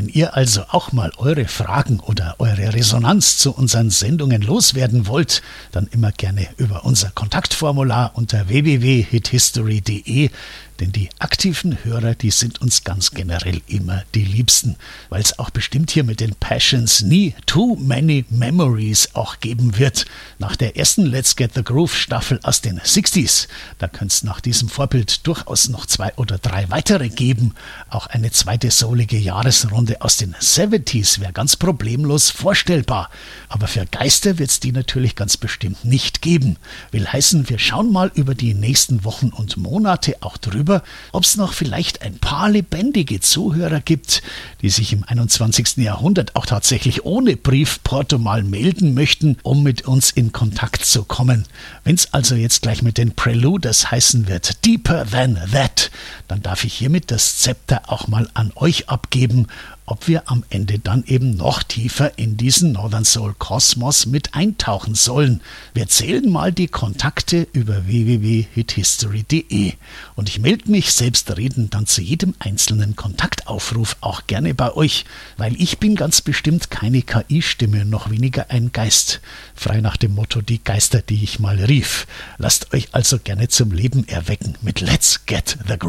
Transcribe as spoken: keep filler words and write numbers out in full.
Wenn ihr also auch mal eure Fragen oder eure Resonanz zu unseren Sendungen loswerden wollt, dann immer gerne über unser Kontaktformular unter w w w punkt hit history punkt d e, denn die aktiven Hörer, die sind uns ganz generell immer die Liebsten, weil es auch bestimmt hier mit den Passions nie too many memories auch geben wird. Nach der ersten Let's Get the Groove Staffel aus den sechziger, da könnte es nach diesem Vorbild durchaus noch zwei oder drei weitere geben. Auch eine zweite soulige Jahresrunde aus den siebziger wäre ganz problemlos vorstellbar. Aber für Geister wird es die natürlich ganz bestimmt nicht geben. Will heißen, wir schauen mal über die nächsten Wochen und Monate auch drüber, ob es noch vielleicht ein paar lebendige Zuhörer gibt, die sich im einundzwanzigsten Jahrhundert auch tatsächlich ohne Briefporto mal melden möchten, um mit uns in Kontakt zu kommen. Wenn es also jetzt gleich mit den Preludes heißen wird, Deeper Than That, dann darf ich hiermit das Zepter auch mal an euch abgeben, ob wir am Ende dann eben noch tiefer in diesen Northern Soul Kosmos mit eintauchen sollen. Wir zählen mal die Kontakte über w w w punkt hit history punkt d e und ich melde mich selbstredend dann zu jedem einzelnen Kontaktaufruf auch gerne bei euch, weil ich bin ganz bestimmt keine K I-Stimme, noch weniger ein Geist. Frei nach dem Motto, die Geister, die ich mal rief. Lasst euch also gerne zum Leben erwecken mit Let's Get the Groove.